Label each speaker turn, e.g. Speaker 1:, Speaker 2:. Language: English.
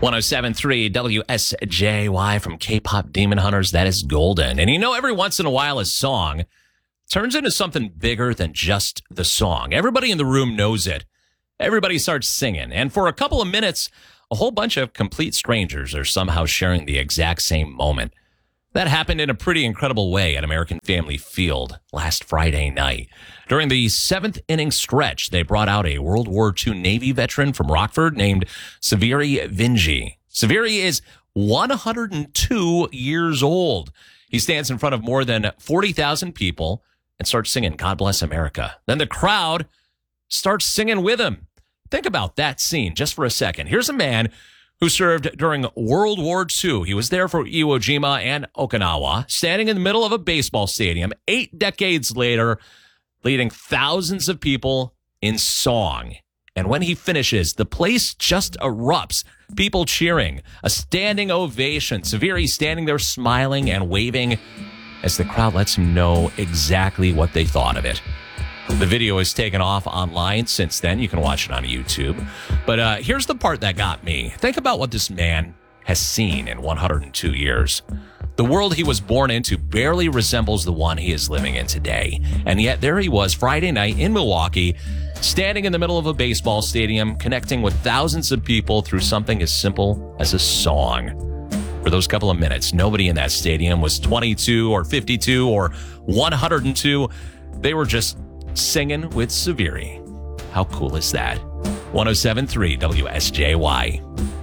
Speaker 1: 107.3 WSJY from K-Pop Demon Hunters. That is Golden. And every once in a while, a song turns into something bigger than just the song. Everybody in the room knows it. Everybody starts singing. And for a couple of minutes, a whole bunch of complete strangers are somehow sharing the exact same moment. That happened in a pretty incredible way at American Family Field last Friday night. During the seventh inning stretch, they brought out a World War II Navy veteran from Rockford named Severi Vinci. Severi is 102 years old. He stands in front of more than 40,000 people and starts singing God Bless America. Then the crowd starts singing with him. Think about that scene just for a second. Here's a man who served during World War II. He was there for Iwo Jima and Okinawa, standing in the middle of a baseball stadium 8 decades later, leading thousands of people in song. And when he finishes, the place just erupts. People cheering, a standing ovation. Severi standing there smiling and waving as the crowd lets him know exactly what they thought of it. The video is taken off online since then. You can watch it on YouTube. But here's the part that got me. Think about what this man has seen in 102 years. The world he was born into barely resembles the one he is living in today. And yet there he was Friday night in Milwaukee, standing in the middle of a baseball stadium, connecting with thousands of people through something as simple as a song. For those couple of minutes, nobody in that stadium was 22 or 52 or 102. They were just singing with Severi. How cool is that? 107.3 WSJY.